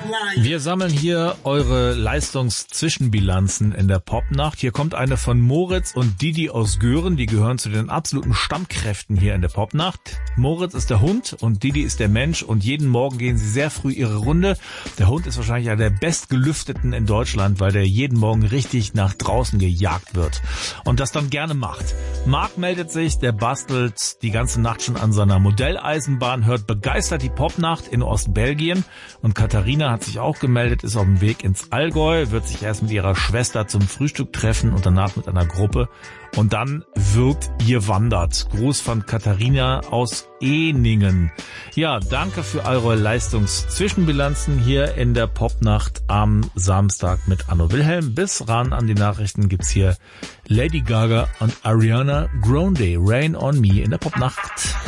Wir sammeln hier eure Leistungszwischenbilanzen in der Popnacht. Hier kommt eine von Moritz und Didi aus Göhren. Die gehören zu den absoluten Stammkräften hier in der Popnacht. Moritz ist der Hund und Didi ist der Mensch und jeden Morgen gehen sie sehr früh ihre Runde. Der Hund ist wahrscheinlich einer der bestgelüfteten in Deutschland, weil der jeden Morgen richtig nach draußen gejagt wird und das dann gerne macht. Marc meldet sich, der bastelt die ganze Nacht schon an seiner Modelleisenbahn, hört begeistert die Popnacht in Ostbelgien und Katharina hat sich auch gemeldet, ist auf dem Weg ins Allgäu, wird sich erst mit ihrer Schwester zum Frühstück treffen und danach mit einer Gruppe und dann wird gewandert. Gruß von Katharina aus Ehningen. Ja, danke für eure Leistungszwischenbilanzen hier in der Popnacht am Samstag mit Anno Wilhelm. Bis ran an die Nachrichten gibt's hier Lady Gaga und Ariana Grande, Rain on Me in der Popnacht.